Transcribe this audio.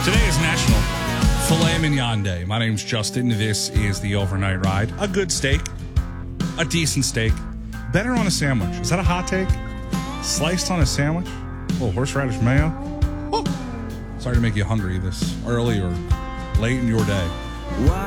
Today is National Filet Mignon Day. My name's Justin. This is the Overnight Ride. A good steak. A decent steak. Better on a sandwich. Is that a hot take? Sliced on a sandwich? A little horseradish mayo? Oh. Sorry to make you hungry this early or late in your day.